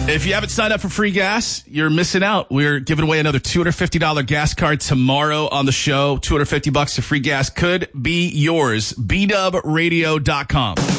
If you haven't signed up for free gas, you're missing out. We're giving away another $250 gas card tomorrow on the show. $250 of free gas could be yours. BDubRadio.com.